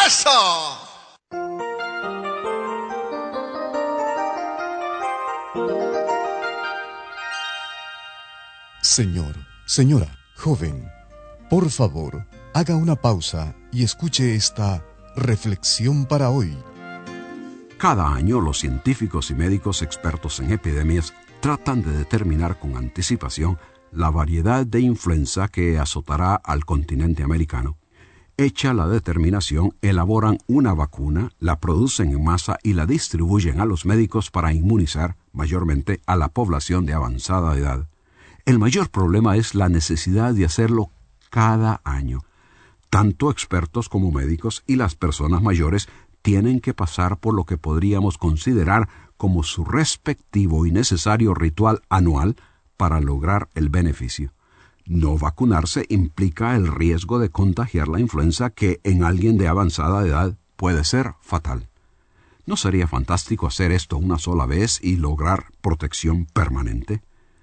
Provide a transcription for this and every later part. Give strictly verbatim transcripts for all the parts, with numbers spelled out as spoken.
¡Eso! Señor, señora, joven, por favor, haga una pausa y escuche esta reflexión para hoy. Cada año los científicos y médicos expertos en epidemias tratan de determinar con anticipación la variedad de influenza que azotará al continente americano. Hecha la determinación, elaboran una vacuna, la producen en masa y la distribuyen a los médicos para inmunizar mayormente a la población de avanzada edad. El mayor problema es la necesidad de hacerlo cada año. Tanto expertos como médicos y las personas mayores tienen que pasar por lo que podríamos considerar como su respectivo y necesario ritual anual para lograr el beneficio. No vacunarse implica el riesgo de contagiar la influenza que en alguien de avanzada edad puede ser fatal. ¿No sería fantástico hacer esto una sola vez y lograr protección permanente?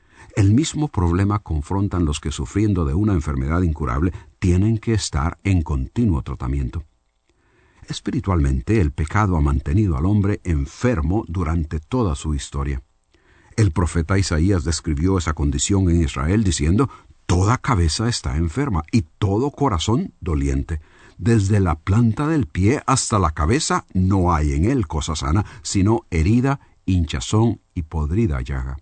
El mismo problema confrontan los que, sufriendo de una enfermedad incurable, tienen que estar en continuo tratamiento. Espiritualmente, el pecado ha mantenido al hombre enfermo durante toda su historia. El profeta Isaías describió esa condición en Israel diciendo: «Toda cabeza está enferma y todo corazón doliente. Desde la planta del pie hasta la cabeza no hay en él cosa sana, sino herida, hinchazón y podrida llaga».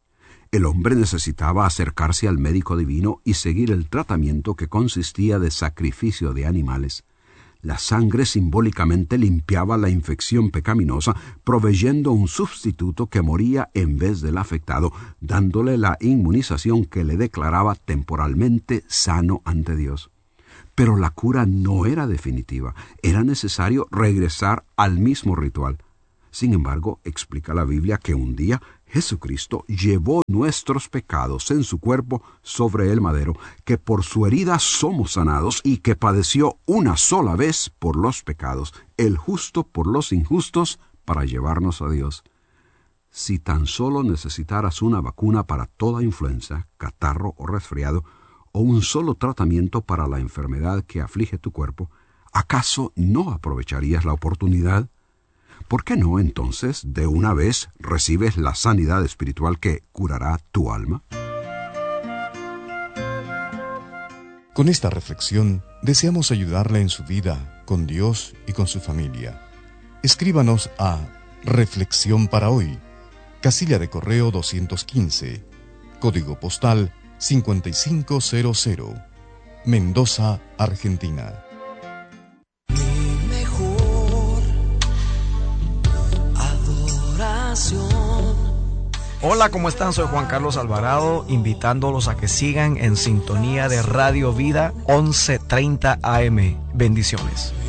El hombre necesitaba acercarse al médico divino y seguir el tratamiento que consistía de sacrificio de animales. La sangre simbólicamente limpiaba la infección pecaminosa, proveyendo un sustituto que moría en vez del afectado, dándole la inmunización que le declaraba temporalmente sano ante Dios. Pero la cura no era definitiva. Era necesario regresar al mismo ritual. Sin embargo, explica la Biblia que un día Jesucristo llevó nuestros pecados en su cuerpo sobre el madero, que por su herida somos sanados y que padeció una sola vez por los pecados, el justo por los injustos, para llevarnos a Dios. Si tan solo necesitaras una vacuna para toda influenza, catarro o resfriado, o un solo tratamiento para la enfermedad que aflige tu cuerpo, ¿acaso no aprovecharías la oportunidad? ¿Por qué no, entonces, de una vez recibes la sanidad espiritual que curará tu alma? Con esta reflexión, deseamos ayudarle en su vida, con Dios y con su familia. Escríbanos a Reflexión para Hoy, casilla de correo doscientos quince, código postal cincuenta y cinco cero cero, Mendoza, Argentina. Hola, ¿cómo están? Soy Juan Carlos Alvarado, invitándolos a que sigan en sintonía de Radio Vida once treinta A M. Bendiciones.